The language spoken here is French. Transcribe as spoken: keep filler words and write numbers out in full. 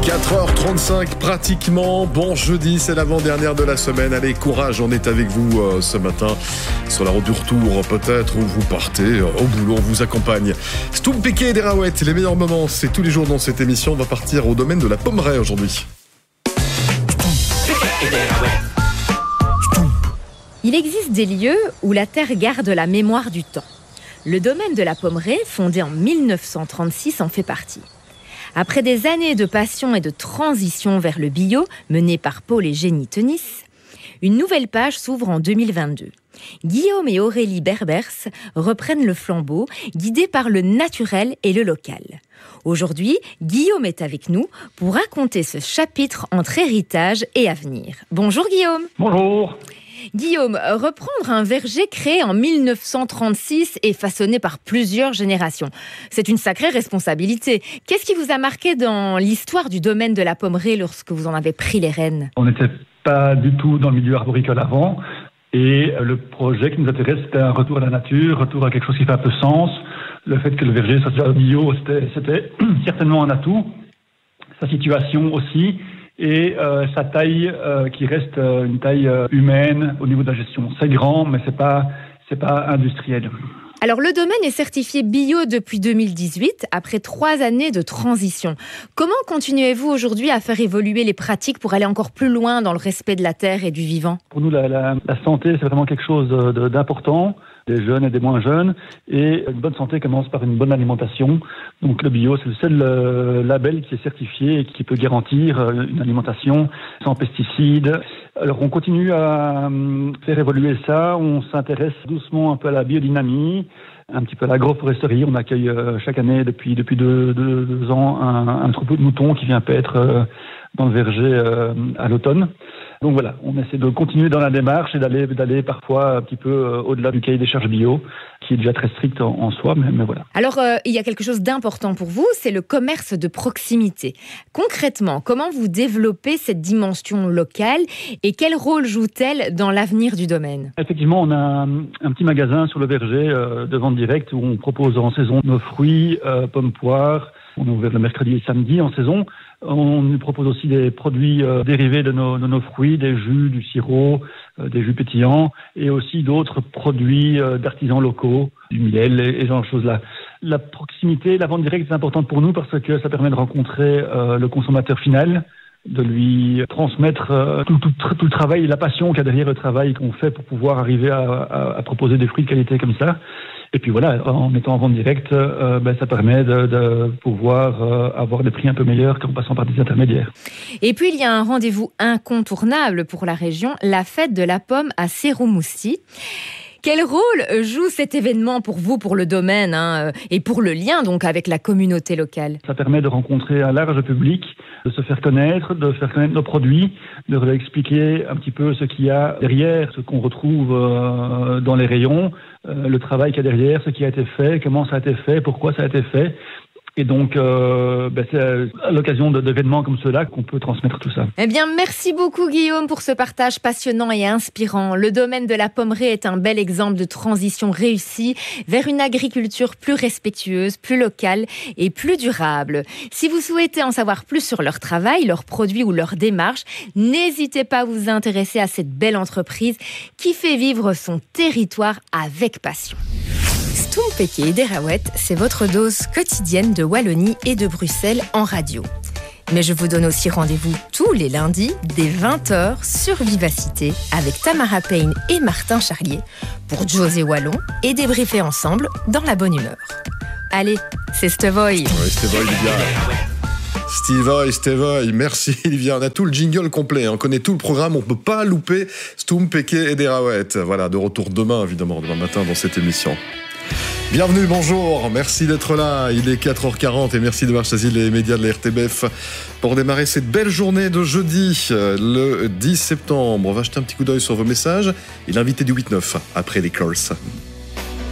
quatre heures trente-cinq pratiquement, bon jeudi, c'est l'avant-dernière de la semaine. Allez, courage, on est avec vous euh, ce matin sur la route du retour peut-être, où vous partez euh, au boulot, on vous accompagne. Stoum Péké et Déraouët, les meilleurs moments, c'est tous les jours dans cette émission. On va partir au domaine de la Pommeraye aujourd'hui. Il existe des lieux où la terre garde la mémoire du temps. Le domaine de la Pommeraye, fondé en mille neuf cent trente-six, en fait partie. Après des années de passion et de transition vers le bio, menée par Paul et Jenny Tenis, une nouvelle page s'ouvre en deux mille vingt-deux. Guillaume et Aurélie Berbers reprennent le flambeau, guidés par le naturel et le local. Aujourd'hui, Guillaume est avec nous pour raconter ce chapitre entre héritage et avenir. Bonjour Guillaume. Bonjour. Guillaume, reprendre un verger créé en mille neuf cent trente-six et façonné par plusieurs générations, c'est une sacrée responsabilité. Qu'est-ce qui vous a marqué dans l'histoire du domaine de la Pommeraye lorsque vous en avez pris les rênes ? On n'était pas du tout dans le milieu arboricole avant, et le projet qui nous intéresse, c'était un retour à la nature, retour à quelque chose qui fait un peu sens. Le fait que le verger soit bio, c'était, c'était certainement un atout. Sa situation aussi. Et euh, sa taille euh, qui reste euh, une taille euh, humaine au niveau de la gestion. C'est grand, mais c'est pas c'est pas industriel. Alors le domaine est certifié bio depuis deux mille dix-huit, après trois années de transition. Comment continuez-vous aujourd'hui à faire évoluer les pratiques pour aller encore plus loin dans le respect de la terre et du vivant ? Pour nous, la, la, la santé, c'est vraiment quelque chose de, de, d'important. Des jeunes et des moins jeunes. Et une bonne santé commence par une bonne alimentation. Donc le bio, c'est le seul euh, label qui est certifié et qui peut garantir euh, une alimentation sans pesticides. Alors on continue à euh, faire évoluer ça. On s'intéresse doucement un peu à la biodynamie, un petit peu à l'agroforesterie. On accueille euh, chaque année depuis depuis deux, deux, deux ans un, un troupeau de moutons qui vient paître euh, dans le verger euh, à l'automne. Donc voilà, on essaie de continuer dans la démarche et d'aller, d'aller parfois un petit peu euh, au-delà du cahier des charges bio, qui est déjà très strict en, en soi, mais, mais voilà. Alors, euh, il y a quelque chose d'important pour vous, c'est le commerce de proximité. Concrètement, comment vous développez cette dimension locale et quel rôle joue-t-elle dans l'avenir du domaine ? Effectivement, on a un, un petit magasin sur le verger euh, de vente directe où on propose en saison nos fruits, euh, pommes, poires. On est ouvert le mercredi et samedi en saison. On nous propose aussi des produits euh, dérivés de nos, de nos fruits, des jus, du sirop, euh, des jus pétillants, et aussi d'autres produits euh, d'artisans locaux, du miel et, et genre de choses là. La proximité, la vente directe est importante pour nous parce que ça permet de rencontrer euh, le consommateur final, de lui transmettre euh, tout, tout, tout le travail et la passion qu'il y a derrière le travail qu'on fait pour pouvoir arriver à, à, à proposer des fruits de qualité comme ça. Et puis voilà, en étant en vente directe, euh, ben, ça permet de, de pouvoir euh, avoir des prix un peu meilleurs qu'en passant par des intermédiaires. Et puis il y a un rendez-vous incontournable pour la région, la fête de la pomme à Séromoussi. Quel rôle joue cet événement pour vous, pour le domaine, hein, et pour le lien donc avec la communauté locale ? Ça permet de rencontrer un large public, de se faire connaître, de faire connaître nos produits, de leur expliquer un petit peu ce qu'il y a derrière, ce qu'on retrouve euh, dans les rayons, euh, le travail qu'il y a derrière, ce qui a été fait, comment ça a été fait, pourquoi ça a été fait. Et donc, euh, ben c'est à l'occasion de, d'événements comme ceux-là qu'on peut transmettre tout ça. Eh bien, merci beaucoup Guillaume pour ce partage passionnant et inspirant. Le domaine de la Pommeraye est un bel exemple de transition réussie vers une agriculture plus respectueuse, plus locale et plus durable. Si vous souhaitez en savoir plus sur leur travail, leurs produits ou leur démarche, n'hésitez pas à vous intéresser à cette belle entreprise qui fait vivre son territoire avec passion. Stoum Péké et Déraouët, c'est votre dose quotidienne de Wallonie et de Bruxelles en radio. Mais je vous donne aussi rendez-vous tous les lundis dès vingt heures sur Vivacité avec Tamara Payne et Martin Charlier pour José Wallon et débriefer ensemble dans la bonne humeur. Allez, c'est Stevoy. Ouais, Stevoy, Livia. Stevoy, Stevoy, merci Livia. On a tout le jingle complet, on connaît tout le programme, on ne peut pas louper Stoum Péké et Déraouët. Voilà, de retour demain, évidemment, demain matin dans cette émission. Bienvenue, bonjour, merci d'être là, il est quatre heures quarante et merci d'avoir choisi les médias de la R T B F pour démarrer cette belle journée de jeudi, le dix septembre. On va jeter un petit coup d'œil sur vos messages et l'invité du huit neuf après les Curls.